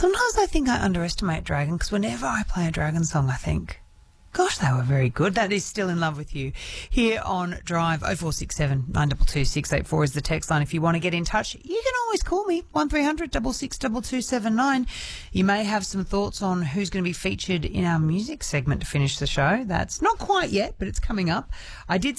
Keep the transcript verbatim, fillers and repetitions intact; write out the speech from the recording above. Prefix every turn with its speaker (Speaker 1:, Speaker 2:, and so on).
Speaker 1: Sometimes I think I underestimate Dragon because whenever I play a Dragon song, I think, gosh, they were very good. That is Still in Love with You. Here on Drive, oh four six seven, nine two two, six eight four is the text line. If you want to get in touch, you can always call me, one three hundred, six six two two seven nine. You may have some thoughts on who's going to be featured in our music segment to finish the show. That's not quite yet, but it's coming up. I did